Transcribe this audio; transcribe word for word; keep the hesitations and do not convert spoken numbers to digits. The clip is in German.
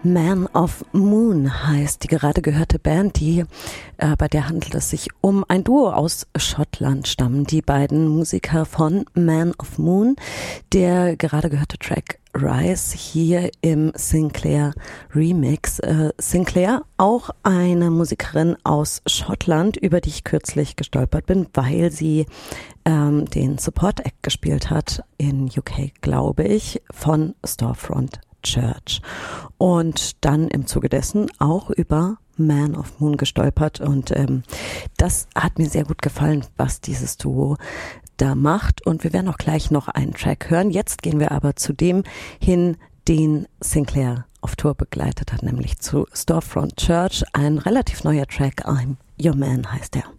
Man of Moon heißt die gerade gehörte Band, die, äh, bei der handelt es sich um ein Duo aus Schottland stammen. Die beiden Musiker von Man of Moon. Der gerade gehörte Track Rise hier im Sinclair Remix. Äh, Sinclair, auch eine Musikerin aus Schottland, über die ich kürzlich gestolpert bin, weil sie ähm, den Support Act gespielt hat in U K, glaube ich, von Storefront Church. Und dann im Zuge dessen auch über Man of Moon gestolpert. Und ähm, das hat mir sehr gut gefallen, was dieses Duo da macht. Und wir werden auch gleich noch einen Track hören. Jetzt gehen wir aber zu dem hin, den Sinclair auf Tour begleitet hat, nämlich zu Storefront Church. Ein relativ neuer Track, I'm Your Man heißt er.